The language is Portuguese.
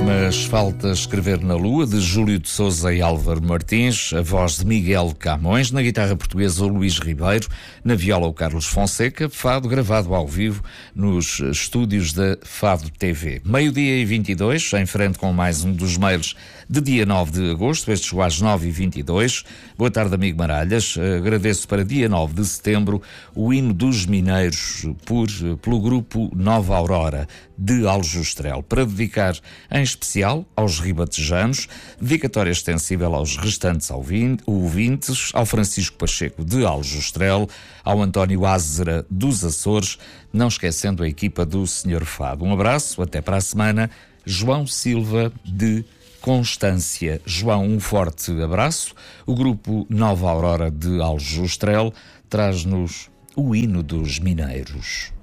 Mas falta escrever na Lua, de Júlio de Sousa e Álvaro Martins, a voz de Miguel Camões, na guitarra portuguesa o Luís Ribeiro, na viola o Carlos Fonseca, fado gravado ao vivo nos estúdios da Fado TV. 12h22, em frente com mais um dos mails de dia 9 de agosto, este chegou às 9h22. Boa tarde, amigo Maralhas. Agradeço para dia 9 de setembro o hino dos Mineiros pelo grupo Nova Aurora de Aljustrel, para dedicar em especial aos ribatejanos, dedicatória extensível aos restantes ouvintes, ao Francisco Pacheco de Aljustrel, ao António Ázera dos Açores, não esquecendo a equipa do Sr. Fado. Um abraço, até para a semana. João Silva de Constância. João, um forte abraço. O grupo Nova Aurora de Aljustrel traz-nos o hino dos Mineiros.